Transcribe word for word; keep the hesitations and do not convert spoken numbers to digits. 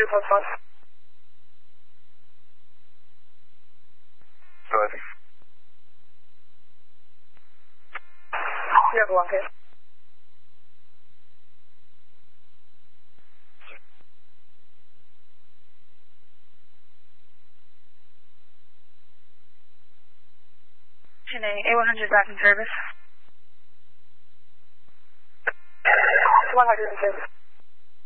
two plus one. Go ahead. You have a long hit. A one hundred back in service. one hundred in service.